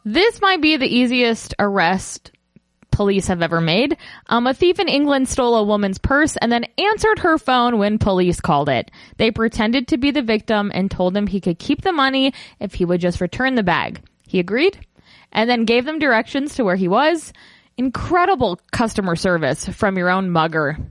This might be the easiest arrest police have ever made. A thief in England stole a woman's purse and then answered her phone when police called it. They pretended to be the victim and told him he could keep the money if he would just return the bag. He agreed and then gave them directions to where he was. Incredible customer service from your own mugger.